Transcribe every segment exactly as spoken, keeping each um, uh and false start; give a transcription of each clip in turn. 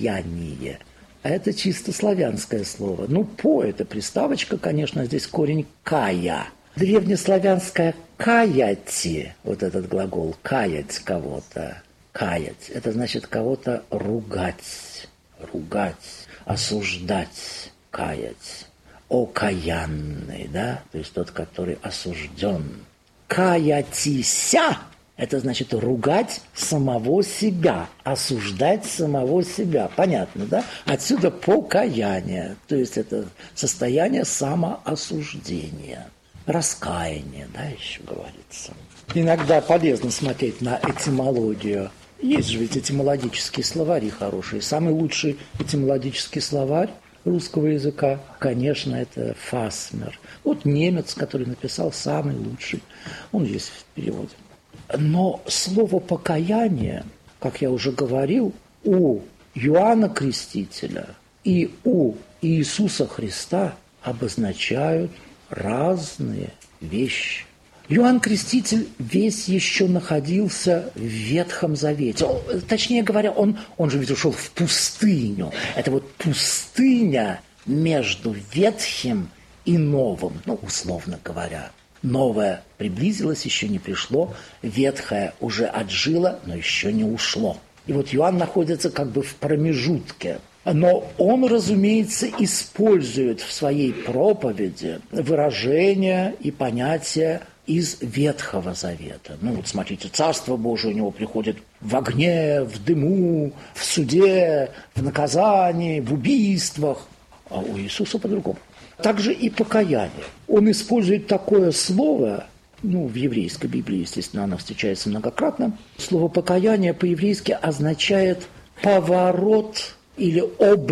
покаяние. А это чисто славянское слово. Ну, по – это приставочка, конечно, здесь корень кая. Древнеславянское каяти, вот этот глагол каять кого-то, каять, это значит кого-то ругать, ругать, осуждать, каять. Окаянный, да, то есть тот, который осужден. Каятися – это значит ругать самого себя, осуждать самого себя. Понятно, да? Отсюда покаяние, то есть это состояние самоосуждения, раскаяния, да, еще говорится. Иногда полезно смотреть на этимологию. Есть же ведь этимологические словари хорошие. Самый лучший этимологический словарь русского языка, конечно, это Фасмер. Вот немец, который написал самый лучший, он есть в переводе. Но слово «покаяние», как я уже говорил, у Иоанна Крестителя и у Иисуса Христа обозначают разные вещи. Иоанн Креститель весь еще находился в Ветхом Завете. Точнее говоря, он, он же ведь ушел в пустыню. Это вот пустыня между Ветхим и Новым, ну, условно говоря. Новое приблизилось, еще не пришло. Ветхое уже отжило, но еще не ушло. И вот Иоанн находится как бы в промежутке. Но он, разумеется, использует в своей проповеди выражения и понятия из Ветхого Завета. Ну вот смотрите, Царство Божие у него приходит в огне, в дыму, в суде, в наказании, в убийствах. А у Иисуса по-другому. Также и покаяние. Он использует такое слово, ну, в еврейской Библии, естественно, оно встречается многократно. Слово «покаяние» по-еврейски означает «поворот» или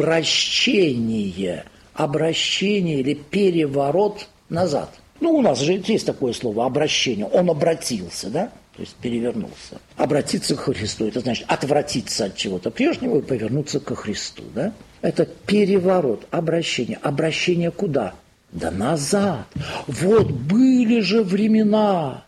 «обращение», «обращение» или «переворот назад». Ну, у нас же есть такое слово «обращение». Он обратился, да? То есть перевернулся. Обратиться к Христу. Это значит отвратиться от чего-то прежнего и повернуться ко Христу, да? Это переворот, обращение. Обращение куда? Да назад. Вот были же времена.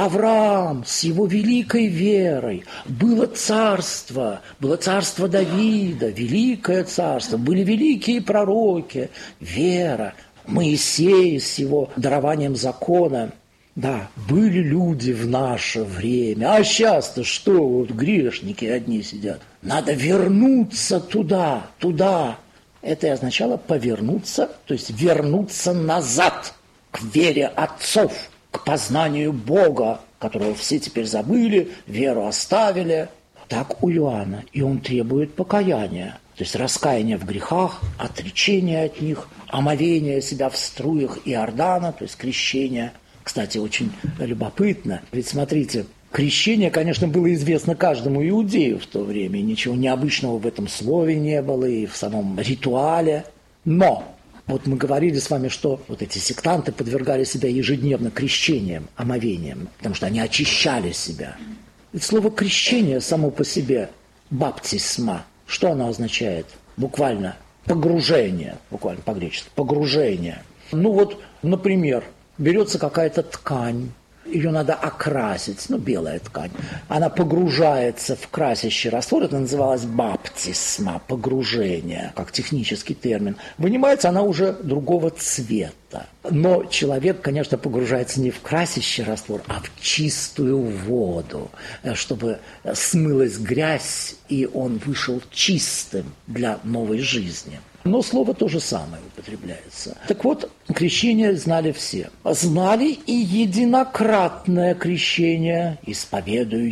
Авраам с его великой верой. Было царство, было царство Давида, великое царство. Были великие пророки, вера. Моисей с его дарованием закона. Да, были люди в наше время. А сейчас-то что? Вот грешники одни сидят. Надо вернуться туда, туда. Это и означало повернуться, то есть вернуться назад к вере отцов, к познанию Бога, которого все теперь забыли, веру оставили. Так у Иоанна. И он требует покаяния. То есть раскаяния в грехах, отречения от них, омовения себя в струях Иордана, то есть крещения. Кстати, очень любопытно, ведь смотрите, крещение, конечно, было известно каждому иудею в то время, и ничего необычного в этом слове не было, и в самом ритуале. Но вот мы говорили с вами, что вот эти сектанты подвергали себя ежедневно крещениям, омовениям, потому что они очищали себя. Ведь слово «крещение» само по себе, баптисма, что оно означает? Буквально погружение, буквально по-гречески, погружение. Ну вот, например, берется какая-то ткань, ее надо окрасить, ну, белая ткань. Она погружается в красящий раствор, это называлось баптисма, погружение, как технический термин. Вынимается она уже другого цвета. Но человек, конечно, погружается не в красящий раствор, а в чистую воду, чтобы смылась грязь, и он вышел чистым для новой жизни. Но слово то же самое употребляется. Так вот, крещение знали все. Знали и единократное крещение. Исповедую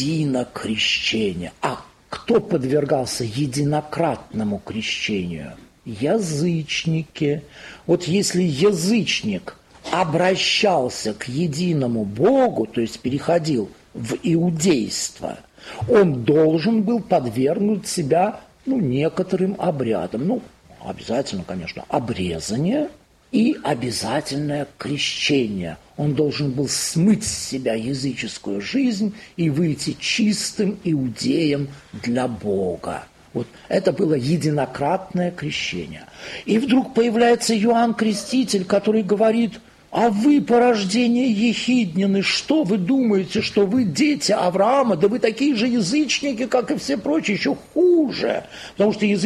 единокрещение. А кто подвергался единократному крещению? Язычники. Вот если язычник обращался к единому Богу, то есть переходил в иудейство, он должен был подвергнуть себя, ну, некоторым обрядам. Ну, обязательно, конечно, обрезание и обязательное крещение. Он должен был смыть с себя языческую жизнь и выйти чистым иудеем для Бога. Вот это было единократное крещение. И вдруг появляется Иоанн Креститель, который говорит: А вы, порождение Ехиднины, что вы думаете, что вы дети Авраама? Да вы такие же язычники, как и все прочие, еще хуже. Потому что язычники